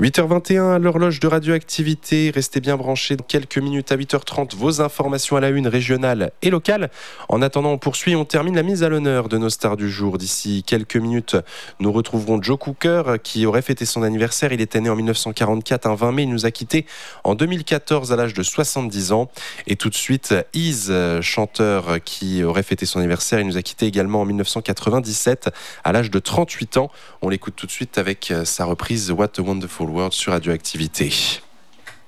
8h21 à l'horloge de Radioactivité. Restez bien branchés. Dans quelques minutes à 8h30, vos informations à la une régionale et locale. En attendant, on poursuit, on termine la mise à l'honneur de nos stars du jour. D'ici quelques minutes, nous retrouverons Joe Cooker qui aurait fêté son anniversaire. Il était né en 1944, un 20 mai. Il nous a quittés en 2014 à l'âge de 70 ans. Et tout de suite, Ease, chanteur qui aurait fêté son anniversaire. Il nous a quittés également en 1997 à l'âge de 38 ans. On l'écoute tout de suite avec sa reprise What a Wonderful World sur Radioactivité.